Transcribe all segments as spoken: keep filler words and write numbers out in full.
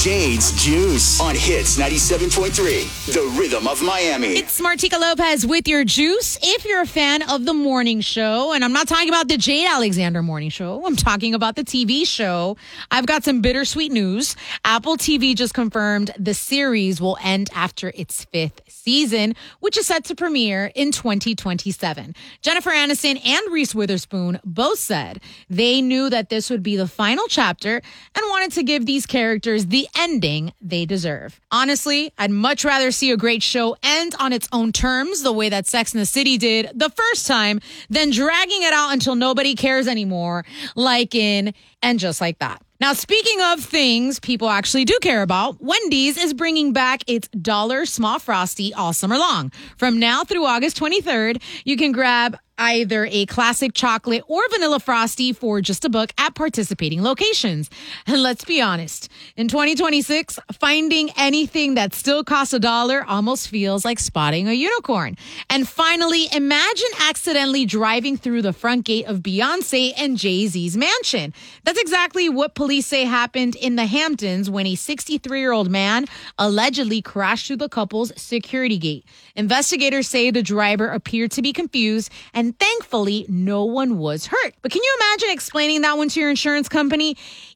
Jade's Juice on Hits ninety-seven point three, the rhythm of Miami. It's Martika Lopez with your Juice. If you're a fan of the morning show, and I'm not talking about the Jade Alexander morning show, I'm talking about the T V show, I've got some bittersweet news. Apple T V just confirmed the series will end after its fifth season, which is set to premiere in twenty twenty-seven. Jennifer Aniston and Reese Witherspoon both said they knew that this would be the final chapter and wanted to give these characters the ending they deserve. Honestly, I'd much rather see a great show end on its own terms, the way that Sex and the City did the first time, than dragging it out until nobody cares anymore, like in And Just Like That. Now, speaking of things people actually do care about, Wendy's is bringing back its Dollar Small Frosty all summer long. From now through August twenty-third, you can grab either a classic chocolate or vanilla Frosty for just a buck at participating locations. And let's be honest, in twenty twenty-six, finding anything that still costs a dollar almost feels like spotting a unicorn. And finally, imagine accidentally driving through the front gate of Beyonce and Jay-Z's mansion. That's exactly what police say happened in the Hamptons when a sixty-three-year-old man allegedly crashed through the couple's security gate. Investigators say the driver appeared to be confused, and thankfully, no one was hurt. But can you imagine explaining that one to your insurance company?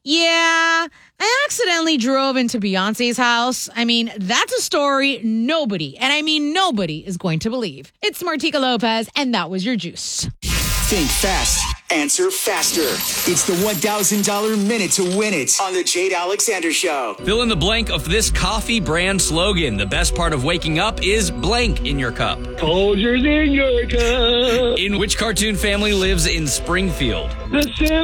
Yeah, I accidentally drove into Beyonce's house. I mean, that's a story nobody, and I mean nobody, is going to believe. It's Martika Lopez, and that was your Juice. Think fast. Answer faster. It's the one thousand dollars minute to win it on the Jade Alexander Show. Fill in the blank of this coffee brand slogan. The best part of waking up is blank in your cup. Folgers in your cup. In which cartoon family lives in Springfield? The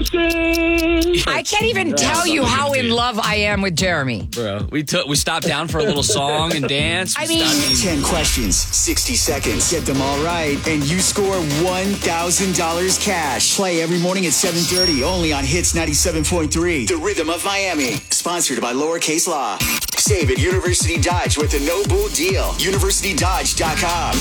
Simpsons. I can't even tell you how in love I am with Jeremy. Bro, we took we stopped down for a little song and dance. I We mean- stopped- ten questions, sixty seconds. Get them all right, and you score one thousand dollars cash. Play every morning at seven thirty, only on Hits ninety-seven point three, the rhythm of Miami. Sponsored by Lowercase Law. Save at University Dodge with a no-bull deal. university dodge dot com.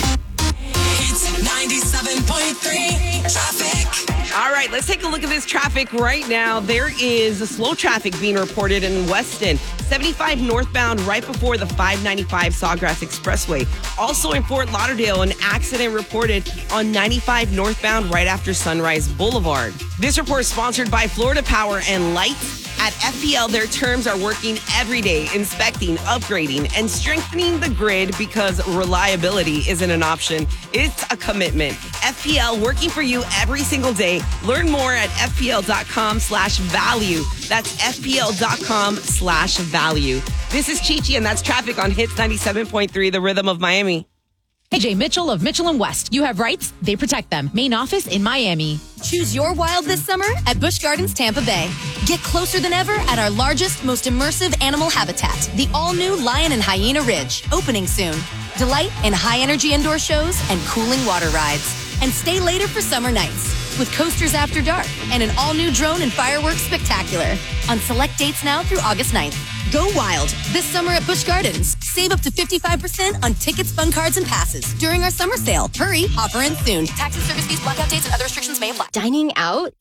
It's ninety-seven point three traffic. All right, let's take a look at this traffic right now. There is a slow traffic being reported in Weston, seventy-five northbound right before the five ninety-five Sawgrass Expressway. Also in Fort Lauderdale, an accident reported on ninety-five northbound right after Sunrise Boulevard. This report is sponsored by Florida Power and Light. At F P L, their terms are working every day, inspecting, upgrading, and strengthening the grid because reliability isn't an option. It's a commitment. F P L working for you every single day. Learn more at F P L dot com slash value. That's F P L dot com slash value. This is Chi-Chi, and that's traffic on Hits ninety-seven point three, the rhythm of Miami. A J Mitchell of Mitchell and West. You have rights, they protect them. Main office in Miami. Choose your wild this summer at Busch Gardens Tampa Bay. Get closer than ever at our largest, most immersive animal habitat, the all-new Lion and Hyena Ridge, opening soon. Delight in high-energy indoor shows and cooling water rides. And stay later for summer nights with Coasters After Dark and an all-new drone and fireworks spectacular on select dates now through August ninth. Go wild this summer at Busch Gardens. Save up to fifty-five percent on tickets, fun cards, and passes during our summer sale. Hurry, offer ends soon. Tax and service fees, blackout dates, and other restrictions may apply. Dining out?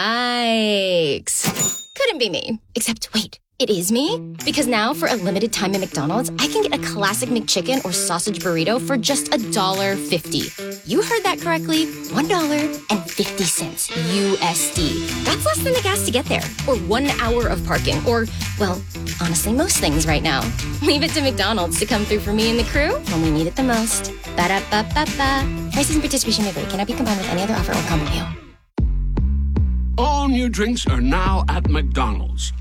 Yikes. Couldn't be me. Except, wait, it is me? Because now, for a limited time at McDonald's, I can get a classic McChicken or sausage burrito for just one dollar fifty. You heard that correctly. one dollar and fifty cents U S D. That's less than the gas to get there. Or one hour of parking. Or, well, honestly, most things right now. Leave it to McDonald's to come through for me and the crew when we need it the most. Ba-da-ba-ba-ba. Prices and participation may vary. Cannot be combined with any other offer or combo meal. All new drinks are now at McDonald's.